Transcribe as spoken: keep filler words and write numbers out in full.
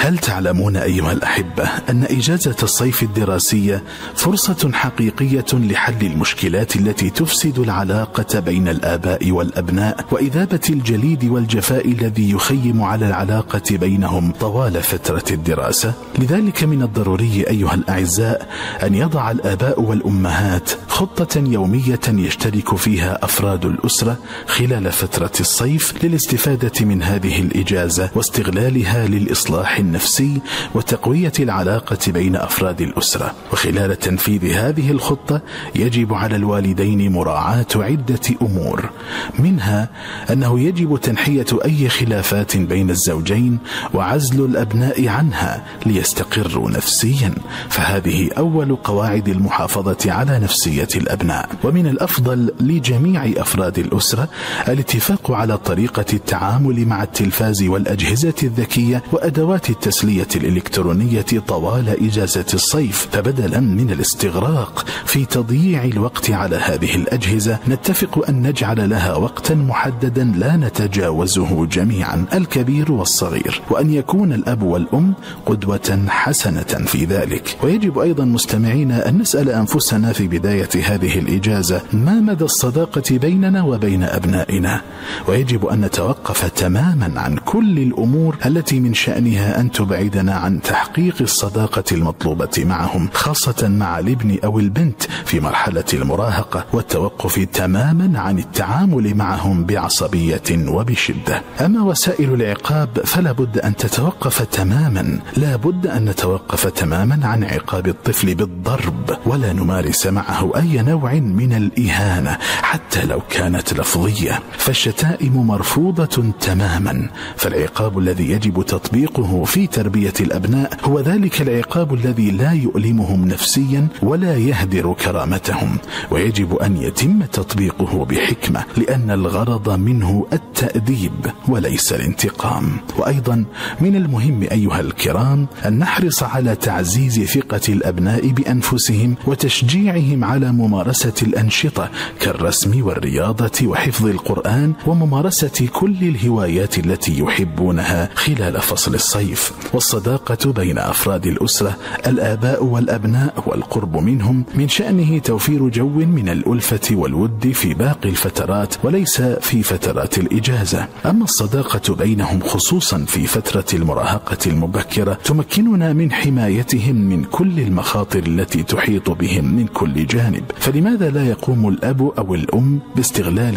هل تعلمون أيها الأحبة أن إجازة الصيف الدراسية فرصة حقيقية لحل المشكلات التي تفسد العلاقة بين الآباء والأبناء وإذابة الجليد والجفاء الذي يخيم على العلاقة بينهم طوال فترة الدراسة؟ لذلك من الضروري أيها الأعزاء أن يضع الآباء والأمهات خطة يومية يشترك فيها أفراد الأسرة خلال فترة الصيف للاستفادة من هذه الإجازة واستغلالها للإصلاح النفسي وتقوية العلاقة بين أفراد الأسرة. وخلال تنفيذ هذه الخطة يجب على الوالدين مراعاة عدة أمور، منها أنه يجب تنحية أي خلافات بين الزوجين وعزل الأبناء عنها ليستقروا نفسيا، فهذه أول قواعد المحافظة على نفسية الأبناء. ومن الأفضل لجميع أفراد الأسرة الاتفاق على طريقة التعامل مع التلفاز والأجهزة الذكية وأدوات التسلية الإلكترونية طوال إجازة الصيف، فبدلا من الاستغراق في تضييع الوقت على هذه الأجهزة نتفق أن نجعل لها وقتا محددا لا نتجاوزه جميعا الكبير والصغير، وأن يكون الأب والأم قدوة حسنة في ذلك. ويجب أيضا مستمعينا أن نسأل أنفسنا في بداية هذه الإجازة ما مدى الصداقة بيننا وبين أبنائنا، ويجب أن نتوقف تماما عن كل الأمور التي من شأنها أن تبعدنا عن تحقيق الصداقة المطلوبة معهم، خاصة مع الابن أو البنت في مرحلة المراهقة، والتوقف تماما عن التعامل معهم بعصبية وبشدة. أما وسائل العقاب فلا بد أن تتوقف تماما، لا بد أن نتوقف تماما عن عقاب الطفل بالضرب، ولا نمارس معه أي نوع من الإهانة حتى لو كانت لفظية، فالشتائم مرفوضة تماما. فالعقاب الذي يجب تطبيقه في تربية الأبناء هو ذلك العقاب الذي لا يؤلمهم نفسيا ولا يهدر كرامتهم، ويجب أن يتم تطبيقه بحكمة، لأن الغرض منه التأديب وليس الانتقام. وأيضا من المهم أيها الكرام أن نحرص على تعزيز ثقة الأبناء بأنفسهم وتشجيعهم على ممارسة الأنشطة كالرسم والرياضة وحفظ القرآن وممارسة كل الهوايات التي يحبونها خلال فصل الصيف. والصداقة بين أفراد الأسرة الآباء والأبناء والقرب منهم من شأنه توفير جو من الألفة والود في باقي الفترات وليس في فترات الإجازة. أما الصداقة بينهم خصوصا في فترة المراهقة المبكرة تمكننا من حمايتهم من كل المخاطر التي تحيط بهم من كل جانب، فلماذا لا يقوم الأب أو الأم باستغلال